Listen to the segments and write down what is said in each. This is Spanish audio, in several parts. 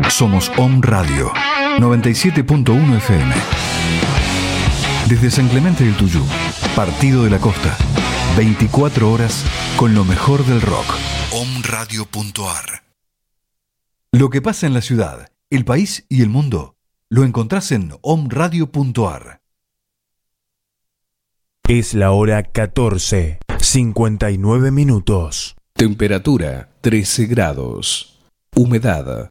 Somos Om Radio 97.1 FM. Desde San Clemente del Tuyú, Partido de la Costa, 24 horas con lo mejor del rock. Omradio.ar. Lo que pasa en la ciudad, el país y el mundo lo encontrás en omradio.ar. Es la hora 14:59 minutos. Temperatura 13 grados. Humedad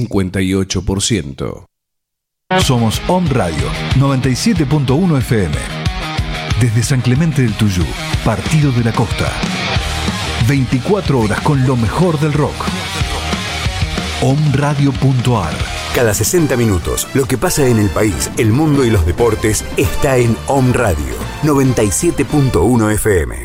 58%. Somos Om Radio 97.1 FM. Desde San Clemente del Tuyú, Partido de la Costa. 24 horas con lo mejor del rock. Omradio.ar. Cada 60 minutos, lo que pasa en el país, el mundo y los deportes está en Om Radio 97.1 FM.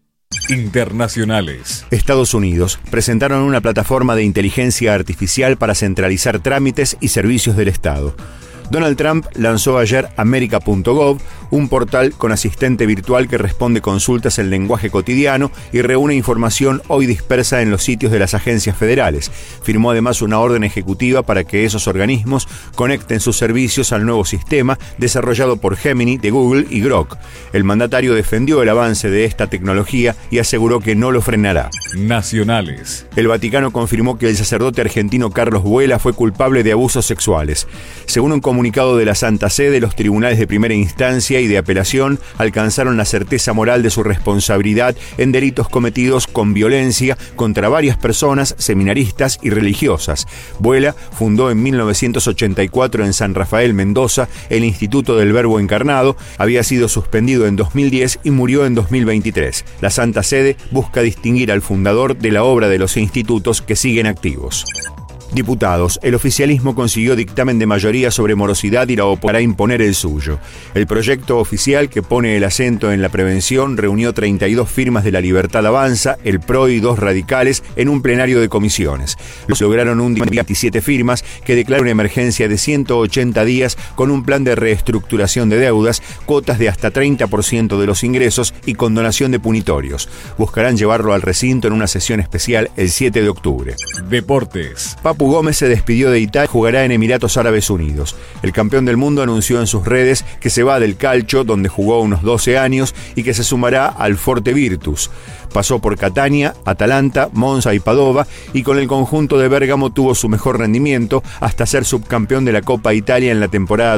Internacionales. Estados Unidos presentaron una plataforma de inteligencia artificial para centralizar trámites y servicios del Estado. Donald Trump lanzó ayer America.gov, un portal con asistente virtual que responde consultas en lenguaje cotidiano y reúne información hoy dispersa en los sitios de las agencias federales. Firmó además una orden ejecutiva para que esos organismos conecten sus servicios al nuevo sistema desarrollado por Gemini de Google y Grok. El mandatario defendió el avance de esta tecnología y aseguró que no lo frenará. Nacionales. El Vaticano confirmó que el sacerdote argentino Carlos Vuela fue culpable de abusos sexuales. Según un comunicado de la Santa Sede, los tribunales de primera instancia y de apelación alcanzaron la certeza moral de su responsabilidad en delitos cometidos con violencia contra varias personas, seminaristas y religiosas. Vuela fundó en 1984 en San Rafael, Mendoza, el Instituto del Verbo Encarnado. Había sido suspendido en 2010 y murió en 2023. La Santa Sede busca distinguir al fundador de la obra de los institutos que siguen activos. Diputados, el oficialismo consiguió dictamen de mayoría sobre morosidad y la para imponer el suyo. El proyecto oficial, que pone el acento en la prevención, reunió 32 firmas de La Libertad Avanza, el PRO y 2 radicales en un plenario de comisiones. Los lograron un 27 firmas que declaran una emergencia de 180 días con un plan de reestructuración de deudas, cuotas de hasta 30% de los ingresos y condonación de punitorios. Buscarán llevarlo al recinto en una sesión especial el 7 de octubre. Deportes. Papu Gómez se despidió de Italia y jugará en Emiratos Árabes Unidos. El campeón del mundo anunció en sus redes que se va del calcio, donde jugó unos 12 años, y que se sumará al Forte Virtus. Pasó por Catania, Atalanta, Monza y Padova, y con el conjunto de Bérgamo tuvo su mejor rendimiento hasta ser subcampeón de la Copa Italia en la temporada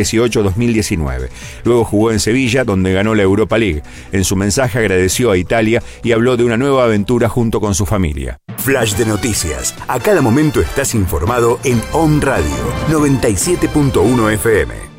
2018-2019. Luego jugó en Sevilla, donde ganó la Europa League. En su mensaje agradeció a Italia y habló de una nueva aventura junto con su familia. Flash de noticias. A cada momento estás informado en Om Radio 97.1 FM.